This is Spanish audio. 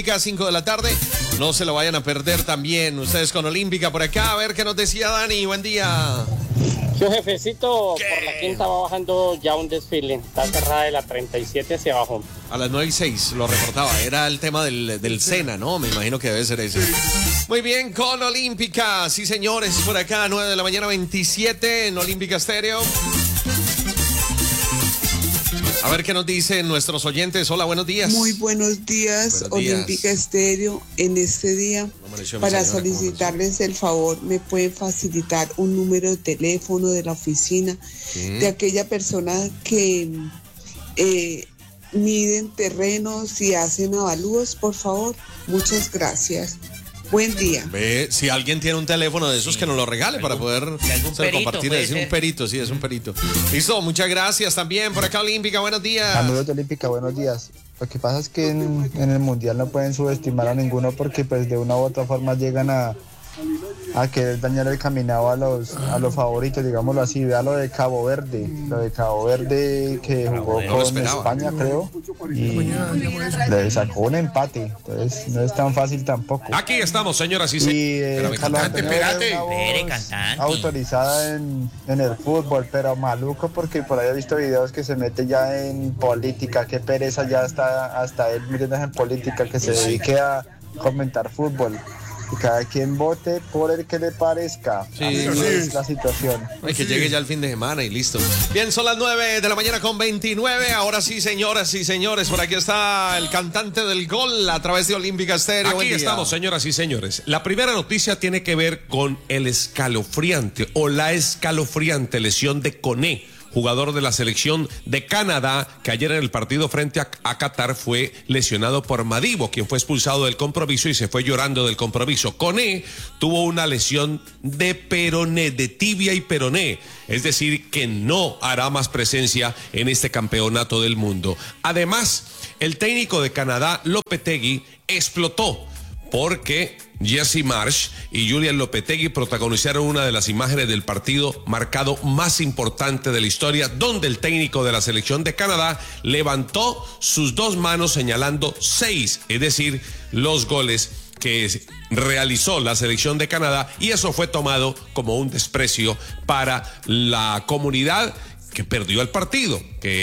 5 de la tarde, no se lo vayan a perder también ustedes con Olímpica por acá. A ver qué nos decía Dani. Buen día. Su jefecito, ¿qué? por la quinta va bajando ya un desfile, está cerrada de la 37 hacia abajo. A las 9:06 lo reportaba, era el tema del Sena, ¿no? Me imagino que debe ser ese. Muy bien, con Olímpica, sí señores, por acá 9 de la mañana 27 en Olímpica Estéreo. A ver qué nos dicen nuestros oyentes. Hola, buenos días. Muy buenos días, Olímpica Estéreo. En este día, para solicitarles el favor, me pueden facilitar un número de teléfono de la oficina de aquella persona que miden terrenos y hacen avalúos, por favor. Muchas gracias. Buen día. Ve, si alguien tiene un teléfono de esos, que nos lo regale para poder compartir. Es un perito, sí, es un perito. Listo, muchas gracias también. Por acá Olímpica, buenos días. Amigos de Olímpica, buenos días. Lo que pasa es que en el Mundial no pueden subestimar a ninguno porque pues de una u otra forma llegan a querer dañar el caminado a los favoritos, digámoslo así. Vea lo de Cabo Verde que jugó con España, creo, y le sacó un empate, entonces no es tan fácil tampoco. Aquí estamos, señoras y señores. Espérate. Autorizada en el fútbol, pero maluco porque por ahí he visto videos que se mete ya en política. Qué pereza ya hasta él metiéndose en política, que se dedique a comentar fútbol. Y cada quien vote por el que le parezca. Sí, así es la situación. Ay, que llegue ya el fin de semana y listo. Bien, son las 9 de la mañana con 29. Ahora sí, señoras y señores, por aquí está el cantante del gol a través de Olímpica Estéreo. Aquí estamos, señoras y señores. La primera noticia tiene que ver con el escalofriante o la escalofriante lesión de Koné, jugador de la selección de Canadá, que ayer en el partido frente a Qatar fue lesionado por Madibo, quien fue expulsado del compromiso y se fue llorando del compromiso. Koné tuvo una lesión de peroné, de tibia y peroné, es decir, que no hará más presencia en este campeonato del mundo. Además, el técnico de Canadá, Lopetegui, explotó porque Jesse Marsch y Julian Lopetegui protagonizaron una de las imágenes del partido marcado más importante de la historia, donde el técnico de la selección de Canadá levantó sus dos manos señalando 6, es decir, los goles que realizó la selección de Canadá, y eso fue tomado como un desprecio para la comunidad que perdió el partido, que